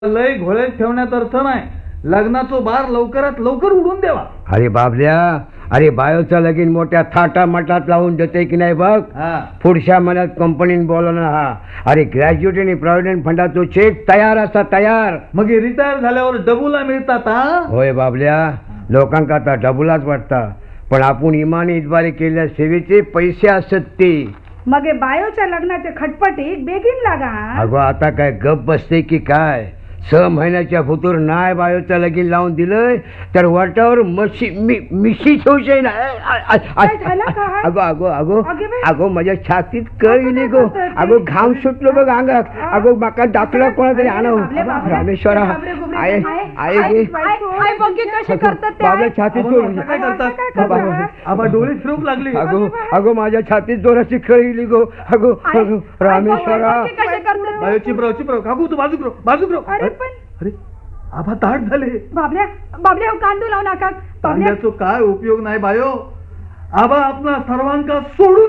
लय घोळेत ठेवण्यात अर्थ नाही. लग्नाचो बार लवकरात लवकर उडून द्यावा. अरे बाबल्या, अरे बायोचं लगीन मोठ्या थाटा मटात लावून देते की नाही बघ. पुढच्या महिन्यात कंपनीने बोलवणार हा. अरे ग्रॅज्युएट आणि प्रॉव्हिडंट फंडाचो चेक तयार असा तयार. मग रिटायर झाल्यावर डबूला मिळतात हा. होय बाबल्या, लोकांका आता डबुलाच वाटता, पण आपण इमानी इतबारी केलेल्या सेवेचे पैसे असत ते. मग हे बायोच्या लग्नाचे खटपटीत बेगीन लागा. अगो आता काय गप बसते की काय. 6 महिन्याच्या भुतूर नाय बायोचं लगीन लावून दिलंय तर वाटावर मिशी ठेवशे ना. अगो अगो अगो अगो माझ्या छातीत कळली गो. अगो घाम सुटलो बघ अंगात. अगो माका दाखला कोणातरी आणव. रामेश्वरा आहे आहे माझ्या छातीत आबा डोळे फिरवू लागली. अगो अगो माझ्या छातीत जोराची कळली गो. अगो अगो रामेश्वरा. चिपराव काकू तू बाजू अरे आबा ताट झाले. बाबल्या बाबल्या कांदू लावू नका. कांद्याचो काय उपयोग नाही बायो. आबा आपला सर्वांका सोडून